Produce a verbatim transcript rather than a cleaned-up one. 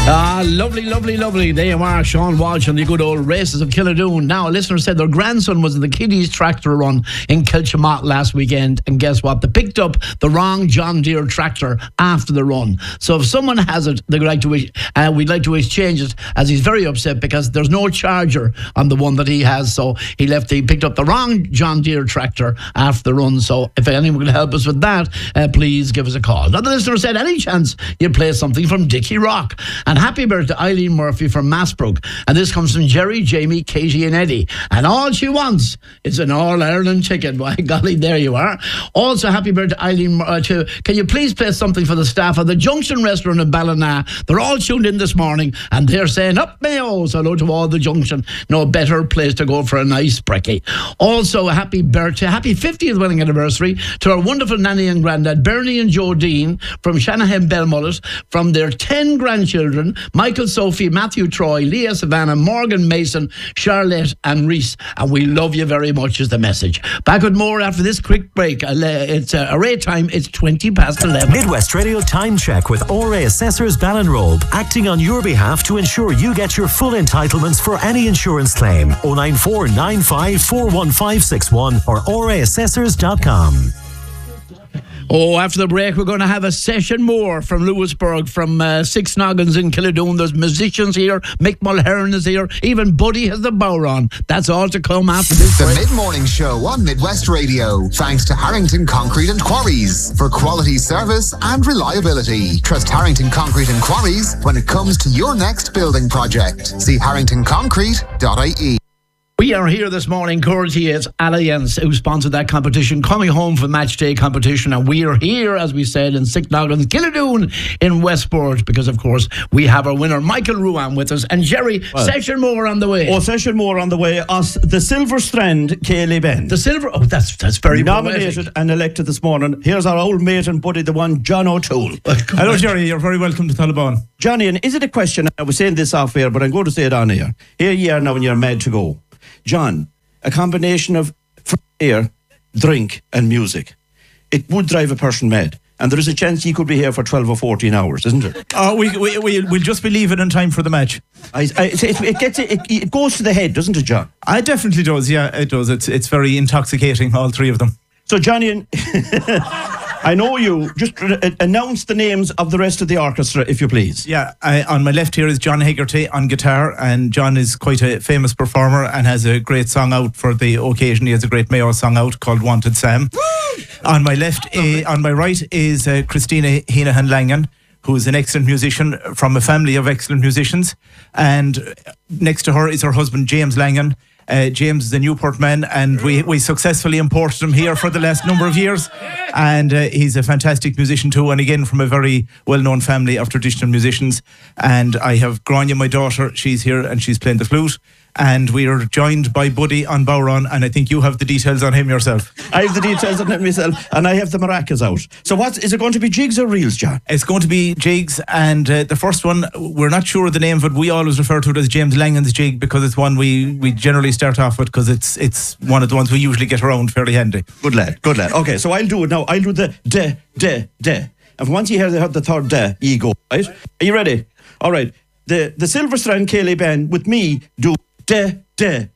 Ah, lovely, lovely, lovely. There you are, Sean Walsh and the good old races of Killadoon. Now, a listener said their grandson was in the Kiddies tractor run in Kilchamack last weekend, and guess what? They picked up the wrong John Deere tractor after the run. So if someone has it, they'd like to, uh, we'd like to exchange it, as he's very upset because there's no charger on the one that he has. So he left, he picked up the wrong John Deere tractor after the run. So if anyone can help us with that, uh, please give us a call. Another listener said, any chance you'd play something from Dickie Rock? And happy birthday to Eileen Murphy from Massbrook. And this comes from Jerry, Jamie, Katie and Eddie. And all she wants is an All-Ireland ticket. By golly, there you are. Also, happy birthday to Eileen. Uh, to, can you please play something for the staff of the Junction Restaurant in Ballina? They're all tuned in this morning and they're saying, up Mayo. So hello to all the Junction. No better place to go for a nice brekkie. Also, a happy birthday, happy fiftieth wedding anniversary to our wonderful nanny and granddad, Bernie and Joe Dean from Shanahan Belmullet, from their ten grandchildren, Michael, Sophie, Matthew, Troy, Leah, Savannah, Morgan, Mason, Charlotte and Reese. And we love you very much is the message. Back with more after this quick break. It's uh, array time. It's twenty past eleven. Midwest Radio Time Check with O R A Assessors Ballinrobe, acting on your behalf to ensure you get your full entitlements for any insurance claim. oh nine four nine five four one five six one or O R A assessors dot com. Oh, after the break, we're going to have a session more from Lewisburg, from uh, Six Noggins in Killadoon. There's musicians here. Mick Mulhern is here. Even Buddy has the bow on. That's all to come after this The break. Mid-Morning Show on Midwest Radio. Thanks to Harrington Concrete and Quarries for quality service and reliability. Trust Harrington Concrete and Quarries when it comes to your next building project. See harrington concrete dot I E. We are here this morning, courtesy is Allianz, who sponsored that competition, coming home for match day competition. And we are here, as we said, in Six Noggins, Killadoon in Westport, because, of course, we have our winner, Michael Ruan, with us. And Jerry, well, session more on the way. Oh, session more on the way. Us, the Silver Strand, Cayley Ben. The Silver, oh, that's that's very nominated poetic. And elected this morning. Here's our old mate and buddy, the one, John O'Toole. Hello, Jerry. You're very welcome to Taliban. Johnny, and is it a question? I was saying this off air, but I'm going to say it on air. Here you are now when you're mad to go. John, a combination of air, drink and music. It would drive a person mad. And there is a chance he could be here for twelve or fourteen hours, isn't there? Oh, we, we, we, we'll just be leaving in time for the match. I, I, it, it, gets, it, it goes to the head, doesn't it, John? It definitely does, yeah, it does. It's, it's very intoxicating, all three of them. So, Johnny, I know you. Just uh, announce the names of the rest of the orchestra, if you please. Yeah, I, on my left here is John Hegarty on guitar, and John is quite a famous performer and has a great song out for the occasion. He has a great Mayo song out called Wanted Sam. on my left, uh, on my right is uh, Christina Heenahan Langan, who is an excellent musician from a family of excellent musicians. And next to her is her husband, James Langan. Uh, James is a Newport man, and we, we successfully imported him here for the last number of years. And uh, he's a fantastic musician too, and again from a very well-known family of traditional musicians. And I have Grania, my daughter, she's here and she's playing the flute. And we are joined by Buddy on Bowron, and I think you have the details on him yourself. I have the details on him myself, and I have the maracas out. So what, is it going to be jigs or reels, John? It's going to be jigs, and uh, the first one, we're not sure of the name of it. We always refer to it as James Langan's jig because it's one we, we generally start off with because it's it's one of the ones we usually get around fairly handy. Good lad, good lad. Okay, so I'll do it now. I'll do the de, de, de. And once you hear the, the third de, you go, right? Are you ready? All right. The, the Silver Strand Cayley Band with me do de, de,